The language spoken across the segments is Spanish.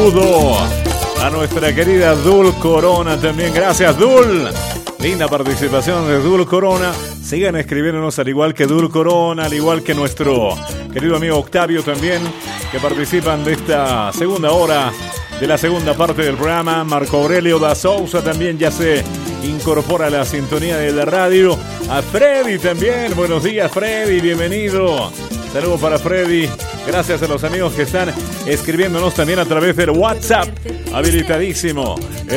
saludo a nuestra querida Dul Corona también. Gracias, Dul. Linda participación de Dul Corona. Sigan escribiéndonos al igual que Dul Corona, al igual que nuestro querido amigo Octavio también, que participan de esta segunda hora, de la segunda parte del programa. Marco Aurelio da Sousa también ya se incorpora a la sintonía de la radio. A Freddy también. Buenos días, Freddy. Bienvenido. Saludos para Freddy. Gracias a los amigos que están escribiéndonos también a través del WhatsApp. Habilitadísimo. El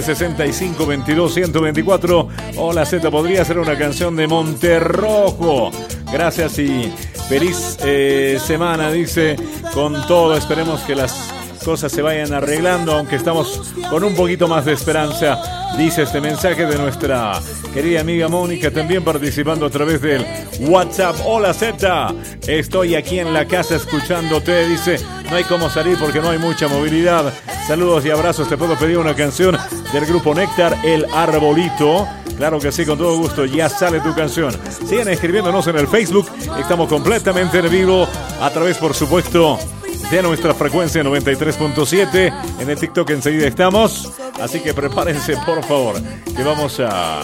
765-22-124. Hola, Z. Podría ser una canción de Monterrojo. Gracias y feliz semana, dice. Con todo, esperemos que las cosas se vayan arreglando, aunque estamos con un poquito más de esperanza, dice este mensaje de nuestra querida amiga Mónica, también participando a través del WhatsApp. Hola, Z, estoy aquí en la casa escuchándote, dice. No hay cómo salir porque no hay mucha movilidad. Saludos y abrazos. Te puedo pedir una canción del grupo Néctar, El Arbolito. Claro que sí, con todo gusto. Ya sale tu canción. Sigan escribiéndonos en el Facebook. Estamos completamente en vivo a través, por supuesto, de nuestra frecuencia 93.7. En el TikTok enseguida estamos. Así que prepárense, por favor, que vamos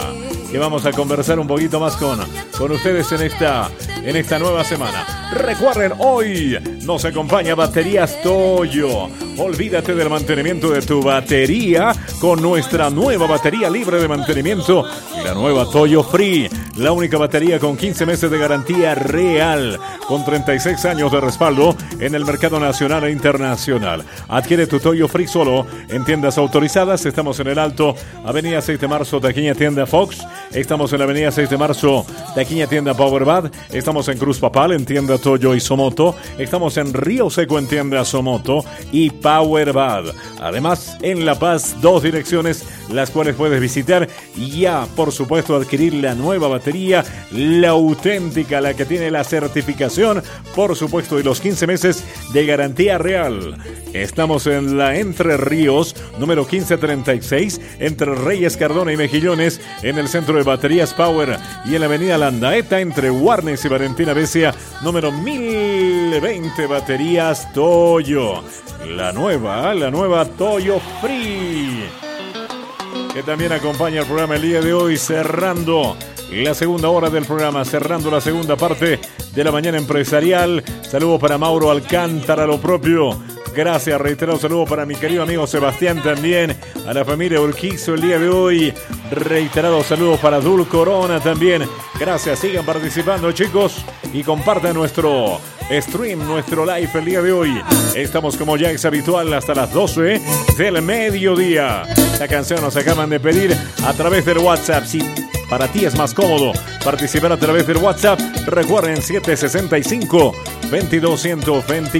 a conversar un poquito más con ustedes en esta nueva semana. Recuerden, hoy nos acompaña Baterías Toyo. Olvídate del mantenimiento de tu batería con nuestra nueva batería libre de mantenimiento, la nueva Toyo Free. La única batería con 15 meses de garantía real, con 36 años de respaldo en el mercado nacional e internacional. Adquiere tu Toyo Free solo en tiendas autorizadas. Estamos en el Alto, Avenida 6 de Marzo, taquilla tienda Fox. Estamos en la Avenida 6 de Marzo, taquilla tienda Powerbad. Estamos en Cruz Papal, en tienda Toyo y Somoto. Estamos en Río Seco, en tienda Somoto y Powerbad. Además, en La Paz, 2 direcciones, las cuales puedes visitar y ya, por supuesto, adquirir la nueva batería, la auténtica, la que tiene la certificación, por supuesto, y los 15 meses de garantía real. Estamos en la Entre Ríos, número 1536, entre Reyes Cardona y Mejillones, en el centro de Baterías Power, y en la avenida Landaeta, entre Warnes y Valentina Becia, número 1020, Baterías Toyo. La nueva Toyo Free, que también acompaña el programa el día de hoy, cerrando la segunda hora del programa, cerrando la segunda parte de la mañana empresarial. Saludos para Mauro Alcántara, lo propio. Gracias, reiterado saludo para mi querido amigo Sebastián también, a la familia Urquizo el día de hoy. Reiterado saludos para Dul Corona también. Gracias, sigan participando, chicos, y compartan nuestro stream, nuestro live el día de hoy. Estamos, como ya es habitual, hasta las 12 del mediodía. Esta canción nos acaban de pedir a través del WhatsApp. Si para ti es más cómodo participar a través del WhatsApp, recuerden 765-22-124.